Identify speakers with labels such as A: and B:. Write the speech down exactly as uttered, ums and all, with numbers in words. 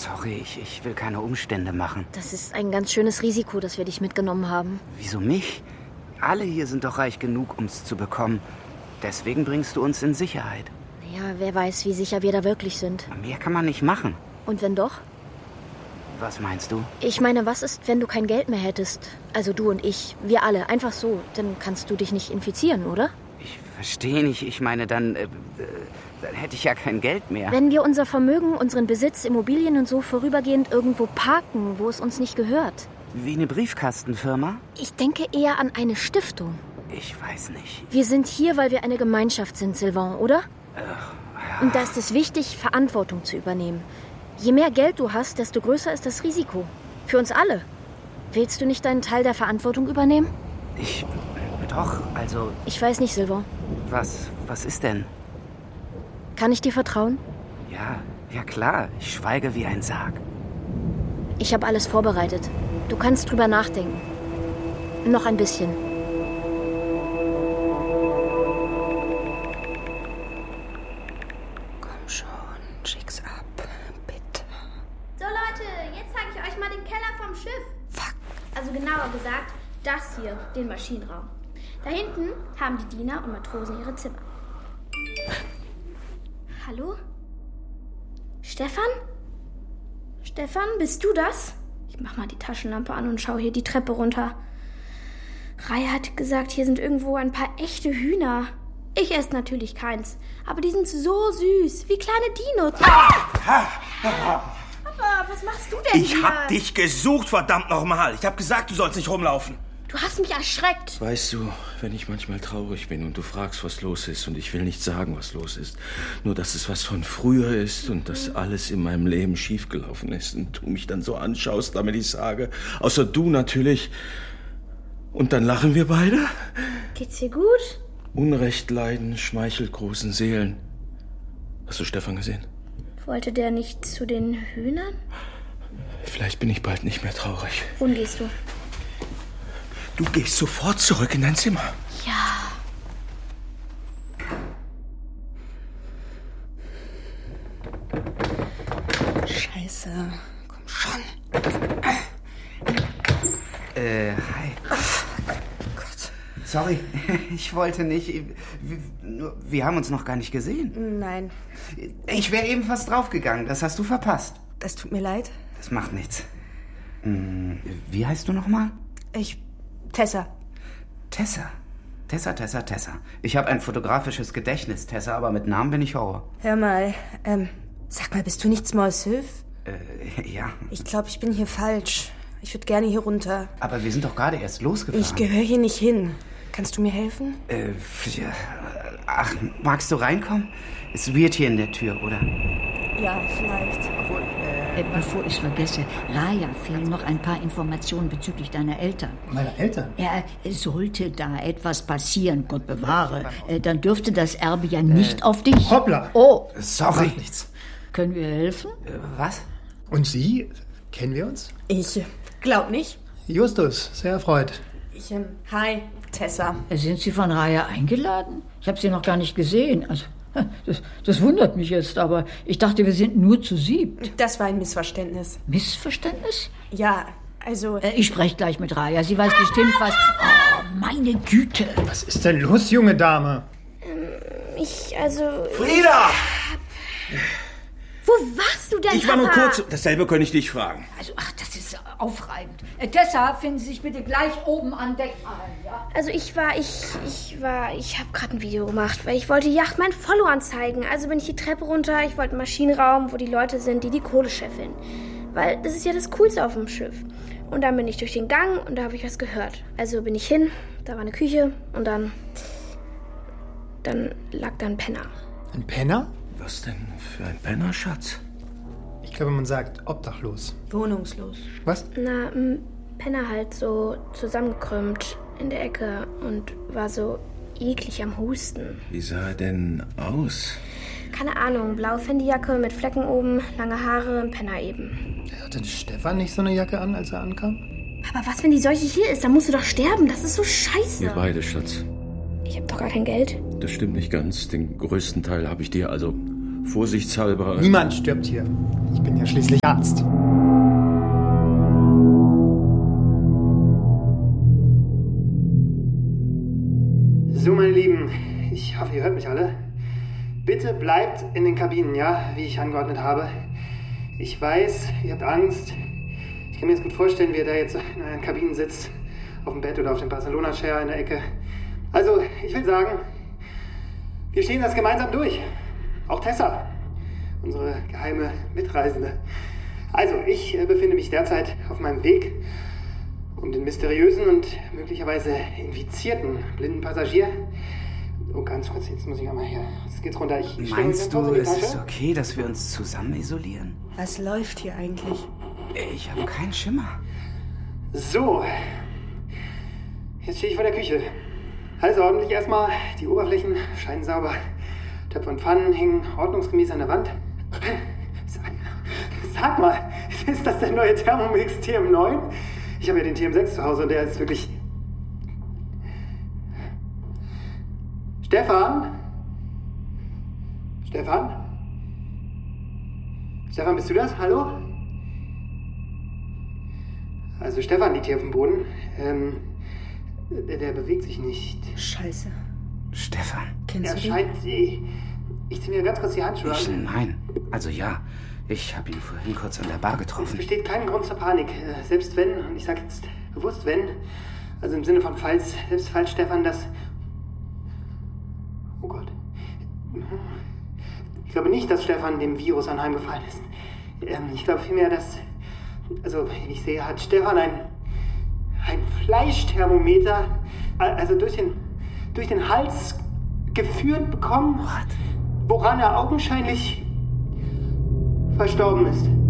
A: Sorry, ich, ich will keine Umstände machen.
B: Das ist ein ganz schönes Risiko, dass wir dich mitgenommen haben.
A: Wieso mich? Alle hier sind doch reich genug, um's zu bekommen. Deswegen bringst du uns in Sicherheit.
B: Ja, wer weiß, wie sicher wir da wirklich sind.
A: Mehr kann man nicht machen.
B: Und wenn doch?
A: Was meinst du?
B: Ich meine, was ist, wenn du kein Geld mehr hättest? Also du und ich, wir alle, einfach so. Dann kannst du dich nicht infizieren, oder?
A: Ich verstehe nicht. Ich meine, dann, äh, dann hätte ich ja kein Geld mehr.
B: Wenn wir unser Vermögen, unseren Besitz, Immobilien und so vorübergehend irgendwo parken, wo es uns nicht gehört.
A: Wie eine Briefkastenfirma?
B: Ich denke eher an eine Stiftung.
A: Ich weiß nicht.
B: Wir sind hier, weil wir eine Gemeinschaft sind, Sylvain, oder?
A: Ach, ja.
B: Und da ist es wichtig, Verantwortung zu übernehmen. Je mehr Geld du hast, desto größer ist das Risiko. Für uns alle. Willst du nicht deinen Teil der Verantwortung übernehmen?
A: Ich... Doch, also...
B: Ich weiß nicht, Sylvain.
A: Was... Was ist denn?
B: Kann ich dir vertrauen?
A: Ja, ja klar. Ich schweige wie ein Sarg.
B: Ich habe alles vorbereitet. Du kannst drüber nachdenken. Noch ein bisschen.
C: Komm schon, schick's ab. Bitte.
D: So Leute, jetzt zeige ich euch mal den Keller vom Schiff.
C: Fuck.
D: Also genauer gesagt, das hier, den Maschinenraum. Da hinten haben die Diener und Matrosen ihre Zimmer. Hallo? Stefan? Stefan, bist du das? Ich mach mal die Taschenlampe an und schau hier die Treppe runter. Raya hat gesagt, hier sind irgendwo ein paar echte Hühner. Ich esse natürlich keins, aber die sind so süß, wie kleine Dinos.
E: Ah!
D: Papa, was machst du denn
E: Ich
D: hier?
E: hab dich gesucht, verdammt nochmal. Ich hab gesagt, du sollst nicht rumlaufen.
D: Du hast mich erschreckt.
F: Weißt du, wenn ich manchmal traurig bin und du fragst, was los ist, und ich will nicht sagen, was los ist, nur dass es was von früher ist und dass alles in meinem Leben schiefgelaufen ist und du mich dann so anschaust, damit ich sage, außer du natürlich, und dann lachen wir beide?
D: Geht's dir gut?
F: Unrecht leiden schmeichelt großen Seelen. Hast du Stefan gesehen?
D: Wollte der nicht zu den Hühnern?
F: Vielleicht bin ich bald nicht mehr traurig.
D: Wohin gehst du?
F: Du gehst sofort zurück in dein Zimmer.
D: Ja.
C: Scheiße. Komm schon.
A: Äh, hi.
C: Gott.
A: Sorry, ich wollte nicht. Wir, nur, wir haben uns noch gar nicht gesehen.
C: Nein,
A: Ich wäre eben fast draufgegangen. Das hast du verpasst.
C: das tut mir leid.
A: Das macht nichts. Hm, wie heißt du nochmal?
C: Ich... Tessa.
A: Tessa. Tessa, Tessa, Tessa. Ich habe ein fotografisches Gedächtnis, Tessa, aber mit Namen bin ich Horror.
C: Hör mal, ähm, sag mal, bist du nicht Small Sylph?
A: Äh, ja.
C: Ich glaube, ich bin hier falsch. Ich würde gerne hier runter.
A: Aber wir sind doch gerade erst losgefahren.
C: Ich gehöre hier nicht hin. Kannst du mir helfen?
A: Äh, ja. Ach, magst du reinkommen? Ist weird hier in der Tür, oder?
C: Ja, vielleicht.
A: Obwohl, äh,
G: Äh, bevor ich vergesse, Raya, fehlen noch ein paar Informationen bezüglich deiner Eltern.
H: Meine Eltern?
G: Ja, sollte da etwas passieren, Gott bewahre, äh, dann dürfte das Erbe ja nicht äh, auf dich...
H: Hoppla!
G: Oh,
A: sorry.
H: Macht nichts.
G: können wir helfen?
A: Äh, was?
H: Und Sie? Kennen wir uns?
C: Ich glaub nicht.
H: Justus, sehr erfreut.
C: Ich, ähm, hi, Tessa.
G: Äh, Sind Sie von Raya eingeladen? Ich habe sie noch gar nicht gesehen. Also, das, das wundert mich jetzt, aber ich dachte, wir sind nur zu siebt.
C: Das war ein Missverständnis.
G: Missverständnis?
C: Ja, also...
G: Äh, ich spreche gleich mit Raya. Sie weiß bestimmt was... Oh, meine Güte.
H: Was ist denn los, junge Dame?
D: Ich, also...
E: Frieda!
D: Wo warst du denn,
E: Ich war nur
D: Papa?
E: kurz... Dasselbe könnte ich dich fragen.
G: Also, ach, das ist aufreibend. Äh, Tessa, finden Sie sich bitte gleich oben an Deck ein, ja?
D: Also ich war, ich, ich war, ich habe gerade ein Video gemacht, weil ich wollte die Yacht meinen Followern zeigen. Also bin ich die Treppe runter, ich wollte einen Maschinenraum, wo die Leute sind, die die Kohle scheffeln. Weil das ist ja das Coolste auf dem Schiff. Und dann bin ich durch den Gang und da habe ich was gehört. Also bin ich hin, da war eine Küche und dann, dann lag da ein Penner.
H: Ein Penner?
F: Was denn für ein Penner, Schatz?
H: Ich glaube, man sagt obdachlos.
C: Wohnungslos.
H: Was?
D: Na, ein Penner halt so zusammengekrümmt in der Ecke und war so eklig am Husten.
F: Wie sah er denn aus?
D: Keine Ahnung, blaue Fendi-Jacke mit Flecken oben, lange Haare, ein Penner eben.
H: Hatte Stefan nicht so eine Jacke an, als er ankam?
D: Aber was, wenn die Seuche hier ist? Dann musst du doch sterben. Das ist so scheiße.
F: Wir beide, Schatz.
D: Ich hab doch gar kein Geld.
F: Das stimmt nicht ganz. Den größten Teil habe ich dir, also vorsichtshalber...
H: Niemand stirbt hier. Ich bin ja schließlich Arzt. So, meine Lieben, ich hoffe, ihr hört mich alle. Bitte bleibt in den Kabinen, ja, wie ich angeordnet habe. Ich weiß, ihr habt Angst. Ich kann mir jetzt gut vorstellen, wie ihr da jetzt in euren Kabinen sitzt. Auf dem Bett oder auf dem Barcelona-Chair in der Ecke. Also, ich will sagen, wir stehen das gemeinsam durch. Auch Tessa, unsere geheime Mitreisende. Also, ich äh, befinde mich derzeit auf meinem Weg, um den mysteriösen und möglicherweise infizierten blinden Passagier... Oh, ganz kurz, jetzt muss ich einmal hier... Jetzt geht's runter. Ich, ich
A: Meinst du, es ist okay, dass wir uns zusammen isolieren?
C: Was läuft hier eigentlich?
A: Ich habe keinen Schimmer.
H: So. Jetzt stehe ich vor der Küche. Alles ordentlich erstmal. Die Oberflächen scheinen sauber. Töpfe und Pfannen hängen ordnungsgemäß an der Wand. Sag, sag mal, ist das der neue Thermomix T M neun? Ich habe ja den T M sechs zu Hause und der ist wirklich... Stefan? Stefan? Stefan, bist du das? Hallo? Also Stefan liegt hier auf dem Boden. Ähm, der, der bewegt sich nicht.
C: Scheiße.
A: Stefan.
C: Kennst
H: Er
C: du den?
H: scheint... Ich, ich ziehe mir ganz kurz die Handschuhe
A: Ich,
H: an.
A: nein. Also ja, ich habe ihn vorhin kurz an der Bar
H: Es
A: getroffen.
H: besteht kein Grund zur Panik. Äh, Selbst wenn, und ich sage jetzt bewusst wenn, also im Sinne von falls, selbst falls Stefan das... Oh Gott. Ich glaube nicht, dass Stefan dem Virus anheimgefallen ist. Ähm, ich glaube vielmehr, dass... Also, wie ich sehe, hat Stefan ein... ein Fleischthermometer, also durch den, durch den Hals geführt bekommen,
A: What?
H: woran er augenscheinlich verstorben ist.